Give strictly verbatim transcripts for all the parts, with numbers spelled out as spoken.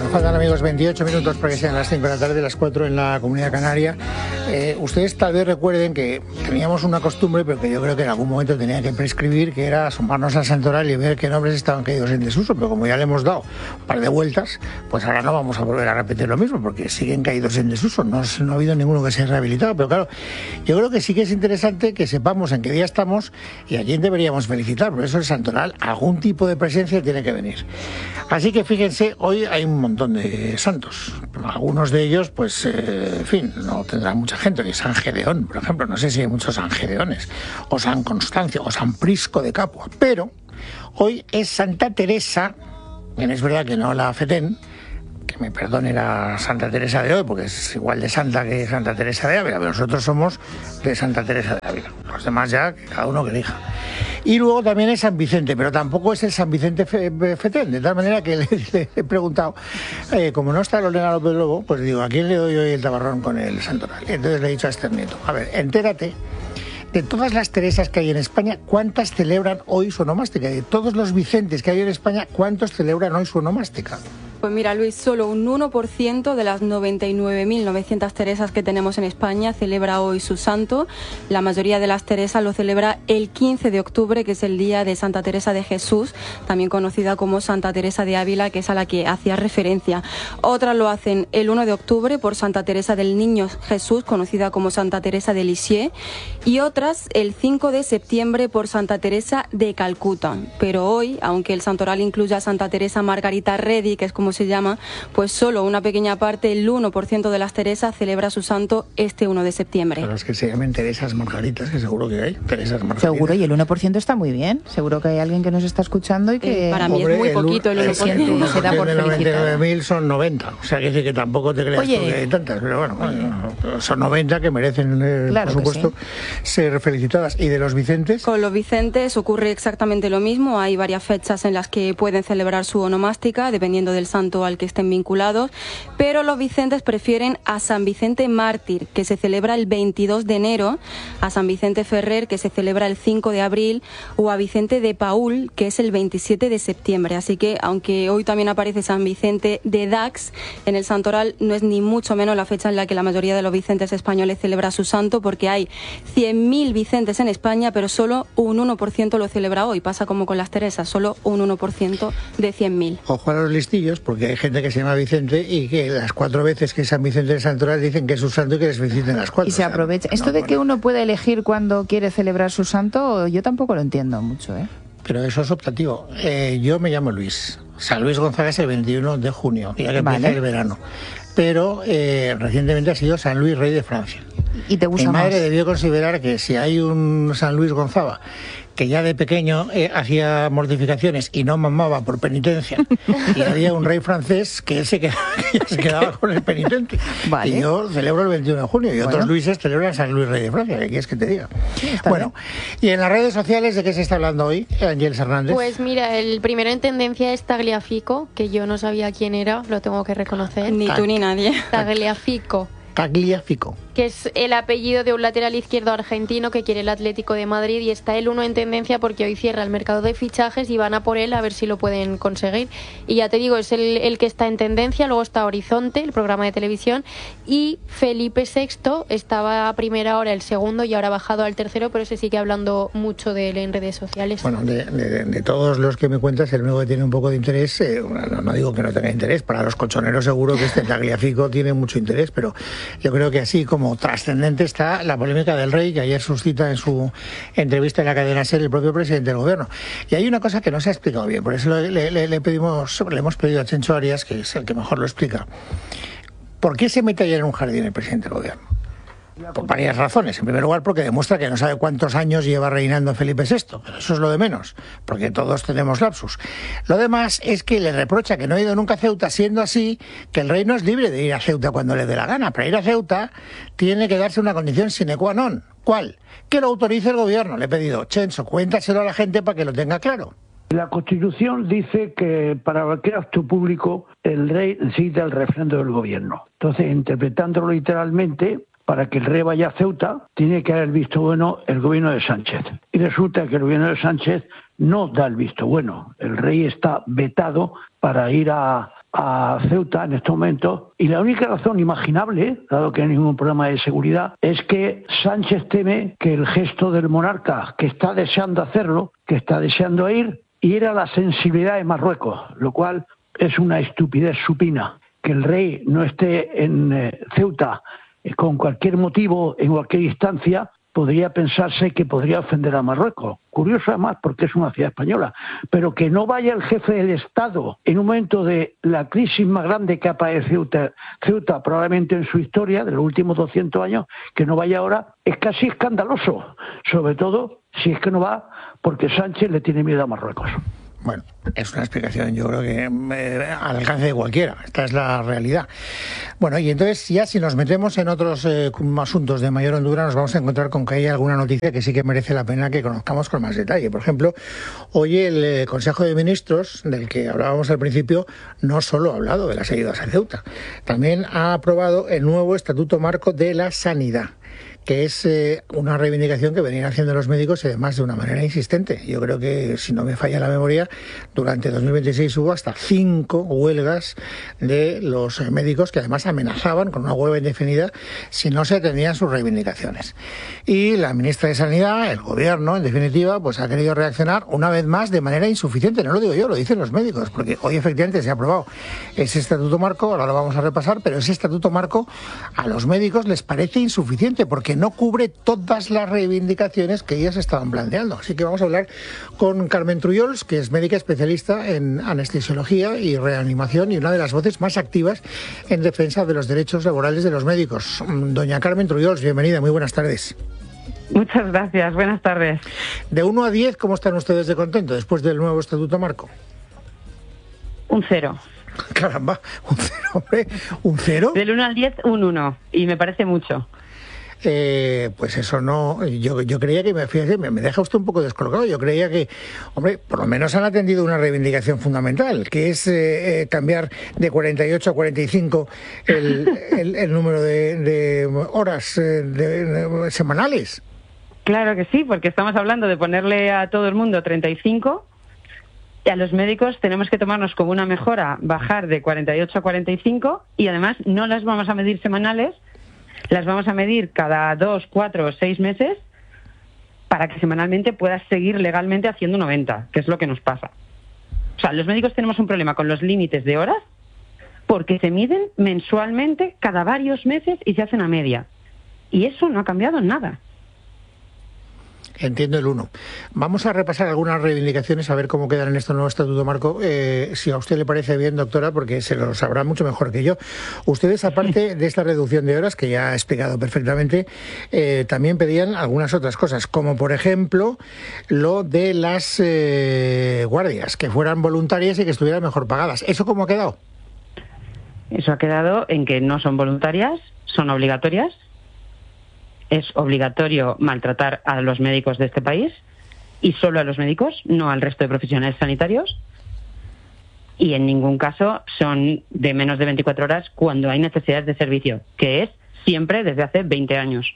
Faltan, amigos, veintiocho minutos para que sean las cinco de la tarde, las cuatro en la Comunidad Canaria. Eh, ustedes tal vez recuerden que teníamos una costumbre, pero que yo creo que en algún momento tenía que prescribir, que era asomarnos al santoral y ver qué nombres estaban caídos en desuso. Pero como ya le hemos dado un par de vueltas, pues ahora no vamos a volver a repetir lo mismo, porque siguen caídos en desuso. No, no ha habido ninguno que se haya rehabilitado. Pero claro, yo creo que sí que es interesante que sepamos en qué día estamos y a quién deberíamos felicitar. Por eso el santoral, algún tipo de presencia tiene que venir. Así que fíjense, hoy hay un montón de santos. Algunos de ellos, pues, eh, en fin, no tendrá mucha gente. Que San Gedeón, por ejemplo, no sé si hay muchos San Gedeones, o San Constancio, o San Prisco de Capua. Pero hoy es Santa Teresa, bien es verdad que no la Fetén, que me perdone la Santa Teresa de hoy, porque es igual de santa que Santa Teresa de Ávila, pero nosotros somos de Santa Teresa de Ávila. Los demás ya, cada uno que elija. Y luego también es San Vicente, pero tampoco es el San Vicente Fetén, de tal manera que le, le he preguntado, eh, como no está Lorena López Lobo, pues digo, ¿a quién le doy hoy el tabarrón con el santoral? Y entonces le he dicho a Esther Nieto, a ver, entérate, de todas las Teresas que hay en España, ¿cuántas celebran hoy su onomástica? Y de todos los Vicentes que hay en España, ¿cuántos celebran hoy su onomástica? Pues mira, Luis, solo un uno por ciento de las noventa y nueve mil novecientas Teresas que tenemos en España celebra hoy su santo. La mayoría de las Teresas lo celebra el quince de octubre, que es el día de Santa Teresa de Jesús, también conocida como Santa Teresa de Ávila, que es a la que hacía referencia. Otras lo hacen el uno de octubre por Santa Teresa del Niño Jesús, conocida como Santa Teresa de Lisieux, y otras el cinco de septiembre por Santa Teresa de Calcuta. Pero hoy, aunque el santoral incluya a Santa Teresa Margarita Redi, que es como se llama, pues solo una pequeña parte, el uno por ciento de las Teresas, celebra su santo este uno de septiembre. Pero es que se llamen Teresas Margaritas, que seguro que hay. Teresas Margaritas. Seguro, y el uno por ciento está muy bien. Seguro que hay alguien que nos está escuchando y que... Eh, para mí Hombre, es muy poquito el uno por ciento. El se da por noventa y nueve mil son noventa. O sea, que dice que tampoco te creas Oye, tú que hay tantas. Pero bueno, bueno, son noventa que merecen, eh, claro por supuesto, sí. ser felicitadas. ¿Y de los Vicentes? Con los Vicentes ocurre exactamente lo mismo. Hay varias fechas en las que pueden celebrar su onomástica, dependiendo del santo al que estén vinculados, pero los Vicentes prefieren a San Vicente Mártir, que se celebra el veintidós de enero, a San Vicente Ferrer, que se celebra el cinco de abril, o a Vicente de Paúl, que es el veintisiete de septiembre. Así que, aunque hoy también aparece San Vicente de Dax en el santoral, no es ni mucho menos la fecha en la que la mayoría de los Vicentes españoles celebra su santo, porque hay cien mil Vicentes en España, pero solo un uno por ciento lo celebra hoy. Pasa como con las Teresas, solo un uno por ciento de cien mil. Ojo a los listillos, porque hay gente que se llama Vicente y que las cuatro veces que es San Vicente de Santoral dicen que es su santo y que les feliciten las cuatro. Y se aprovecha. O sea, Esto no, de que uno puede elegir cuando quiere celebrar su santo, yo tampoco lo entiendo mucho, ¿eh? Pero eso es optativo. Eh, yo me llamo Luis. San Luis Gonzaga es el veintiuno de junio, ya que vale. empieza el verano. Pero eh, recientemente ha sido San Luis, rey de Francia. ¿Y te gusta Mi madre más? debió considerar que si hay un San Luis Gonzaga que ya de pequeño eh, hacía mortificaciones y no mamaba por penitencia, y había un rey francés que él se quedaba, que se quedaba con el penitente. Vale. Y yo celebro el veintiuno de junio, y bueno. Otros Luises celebran San Luis, rey de Francia. ¿Qué quieres que te diga? Sí, bueno, bien. Y en las redes sociales, ¿de qué se está hablando hoy, Ángeles Hernández? Pues mira, el primero en tendencia es Tagliafico, que yo no sabía quién era, lo tengo que reconocer. Ni tú ni nadie. Tagliafico. Tagliafico. Que es el apellido de un lateral izquierdo argentino que quiere el Atlético de Madrid, y está el uno en tendencia porque hoy cierra el mercado de fichajes y van a por él a ver si lo pueden conseguir. Y ya te digo, es el, el que está en tendencia. Luego está Horizonte, el programa de televisión, y Felipe sexto estaba a primera hora el segundo y ahora ha bajado al tercero, pero se sigue hablando mucho de él en redes sociales. Bueno, de, de, de todos los que me cuentas, el único que tiene un poco de interés, eh, no, no digo que no tenga interés, para los colchoneros seguro que este Tagliafico tiene mucho interés, pero yo creo que así como trascendente está la polémica del rey, que ayer suscita en su entrevista en la cadena SER el propio presidente del gobierno. Y hay una cosa que no se ha explicado bien, por eso le, le, le, pedimos, le hemos pedido a Chencho Arias, que es el que mejor lo explica. ¿Por qué se mete ayer en un jardín el presidente del gobierno? Por varias razones. En primer lugar, porque demuestra que no sabe cuántos años lleva reinando Felipe sexto, pero eso es lo de menos, porque todos tenemos lapsus. Lo demás es que le reprocha que no ha ido nunca a Ceuta, siendo así que el rey no es libre de ir a Ceuta cuando le dé la gana. Para ir a Ceuta tiene que darse una condición sine qua non. ¿Cuál? Que lo autorice el gobierno. Le he pedido, Chenso, cuéntaselo a la gente para que lo tenga claro. La Constitución dice que para cualquier acto público el rey necesita el refrendo del gobierno. Entonces, interpretándolo literalmente, para que el rey vaya a Ceuta, tiene que dar el visto bueno el gobierno de Sánchez. Y resulta que el gobierno de Sánchez no da el visto bueno. El rey está vetado para ir a, a Ceuta en estos momentos, y la única razón imaginable, dado que no hay ningún problema de seguridad, es que Sánchez teme que el gesto del monarca, que está deseando hacerlo, que está deseando ir, hiera la sensibilidad de Marruecos, lo cual es una estupidez supina. Que el rey no esté en eh, Ceuta eh, con cualquier motivo, en cualquier instancia, podría pensarse que podría ofender a Marruecos. Curioso además porque es una ciudad española. Pero que no vaya el jefe del Estado en un momento de la crisis más grande que ha padecido Ceuta, Ceuta probablemente en su historia, de los últimos doscientos años, que no vaya ahora, es casi escandaloso. Sobre todo si es que no va porque Sánchez le tiene miedo a Marruecos. Bueno, es una explicación, yo creo que eh, al alcance de cualquiera. Esta es la realidad. Bueno, y entonces ya si nos metemos en otros eh, asuntos de mayor hondura, nos vamos a encontrar con que hay alguna noticia que sí que merece la pena que conozcamos con más detalle. Por ejemplo, hoy el eh, Consejo de Ministros, del que hablábamos al principio, no solo ha hablado de las ayudas a Ceuta, también ha aprobado el nuevo Estatuto Marco de la Sanidad, que es eh, una reivindicación que venían haciendo los médicos y además de una manera insistente. Yo creo que, si no me falla la memoria, durante dos mil veintiséis hubo hasta cinco huelgas de los eh, médicos que además amenazaban con una huelga indefinida si no se atendían sus reivindicaciones. Y la ministra de Sanidad, el gobierno, en definitiva, pues ha querido reaccionar una vez más de manera insuficiente. No lo digo yo, lo dicen los médicos, porque hoy efectivamente se ha aprobado ese estatuto marco, ahora lo vamos a repasar, pero ese estatuto marco a los médicos les parece insuficiente porque no cubre todas las reivindicaciones que ellas estaban planteando. Así que vamos a hablar con Carmen Trullols, que es médica especialista en anestesiología y reanimación y una de las voces más activas en defensa de los derechos laborales de los médicos. Doña Carmen Trullols, bienvenida, muy buenas tardes. Muchas gracias, buenas tardes. De uno a diez, ¿cómo están ustedes de contento después del nuevo Estatuto Marco? Un cero. Caramba, un cero, hombre, un cero. Del uno al diez, un uno, y me parece mucho. Eh, pues eso no, yo, yo creía que, me, fíjate, me, me deja usted un poco descolocado. Yo creía que, hombre, por lo menos han atendido una reivindicación fundamental, que es eh, cambiar de cuarenta y ocho a cuarenta y cinco el, el, el número de, de horas eh, de, de, semanales. Claro que sí, porque estamos hablando de ponerle a todo el mundo treinta y cinco, y a los médicos tenemos que tomarnos como una mejora bajar de cuarenta y ocho a cuarenta y cinco, y además no las vamos a medir semanales, las vamos a medir cada dos, cuatro o seis meses para que semanalmente puedas seguir legalmente haciendo noventa, que es lo que nos pasa. O sea, los médicos tenemos un problema con los límites de horas porque se miden mensualmente cada varios meses y se hacen a media. Y eso no ha cambiado en nada. Entiendo el uno. Vamos a repasar algunas reivindicaciones a ver cómo quedan en este nuevo Estatuto Marco. Eh, si a usted le parece bien, doctora, porque se lo sabrá mucho mejor que yo. Ustedes, aparte de esta reducción de horas, que ya ha explicado perfectamente, eh, también pedían algunas otras cosas, como por ejemplo lo de las eh, guardias, que fueran voluntarias y que estuvieran mejor pagadas. ¿Eso cómo ha quedado? Eso ha quedado en que no son voluntarias, son obligatorias. Es obligatorio maltratar a los médicos de este país y solo a los médicos, no al resto de profesionales sanitarios. Y en ningún caso son de menos de veinticuatro horas cuando hay necesidades de servicio, que es siempre desde hace veinte años.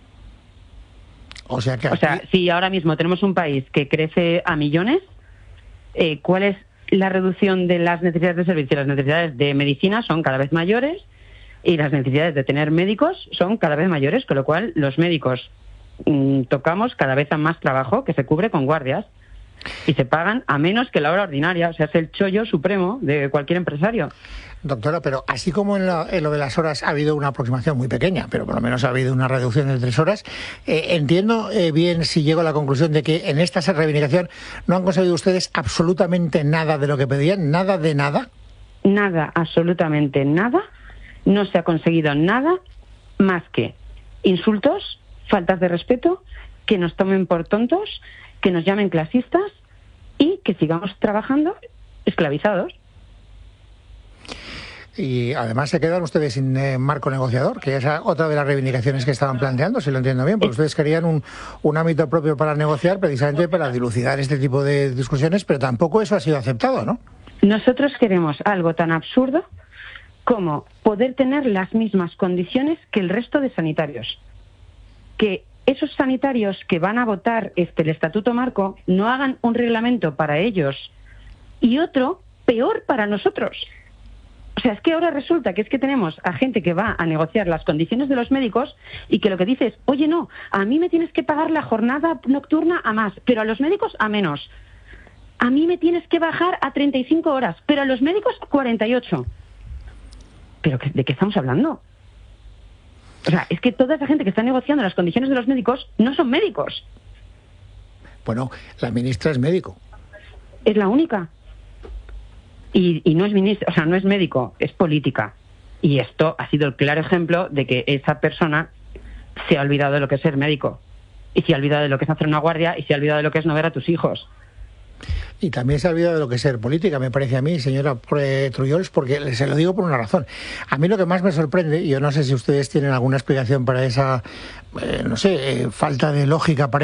O sea, que aquí... o sea, si ahora mismo tenemos un país que crece a millones, eh, ¿cuál es la reducción de las necesidades de servicio? Las necesidades de medicina son cada vez mayores y las necesidades de tener médicos son cada vez mayores, con lo cual los médicos mmm, tocamos cada vez a más trabajo que se cubre con guardias y se pagan a menos que la hora ordinaria. O sea, es el chollo supremo de cualquier empresario. Doctora, pero así como en lo, en lo de las horas ha habido una aproximación muy pequeña, pero por lo menos ha habido una reducción de tres horas, eh, entiendo eh, bien si llego a la conclusión de que en esta reivindicación no han conseguido ustedes absolutamente nada de lo que pedían, nada de nada. Nada, absolutamente nada. No se ha conseguido nada más que insultos, faltas de respeto, que nos tomen por tontos, que nos llamen clasistas y que sigamos trabajando esclavizados. Y además se quedan ustedes sin eh, marco negociador, que es otra de las reivindicaciones que estaban planteando, si lo entiendo bien, porque ustedes querían un, un ámbito propio para negociar, precisamente para dilucidar este tipo de discusiones, pero tampoco eso ha sido aceptado, ¿no? Nosotros queremos algo tan absurdo como poder tener las mismas condiciones que el resto de sanitarios. Que esos sanitarios que van a votar este, el Estatuto Marco no hagan un reglamento para ellos y otro peor para nosotros. sea, es que ahora resulta que es que tenemos a gente que va a negociar las condiciones de los médicos y que lo que dice es, oye, no, a mí me tienes que pagar la jornada nocturna a más, pero a los médicos a menos. A mí me tienes que bajar a treinta y cinco horas, pero a los médicos a cuarenta y ocho. ¿Pero de qué estamos hablando? O sea, es que toda esa gente que está negociando las condiciones de los médicos no son médicos. Bueno, la ministra es médico. Es la única. Y, y no es ministra, o sea, no es médico, es política. Y esto ha sido el claro ejemplo de que esa persona se ha olvidado de lo que es ser médico. Y se ha olvidado de lo que es hacer una guardia y se ha olvidado de lo que es no ver a tus hijos. Y también se ha olvidado de lo que es ser política, me parece a mí, señora Trullols, porque se lo digo por una razón. A mí lo que más me sorprende, y yo no sé si ustedes tienen alguna explicación para esa, eh, no sé, eh, falta de lógica para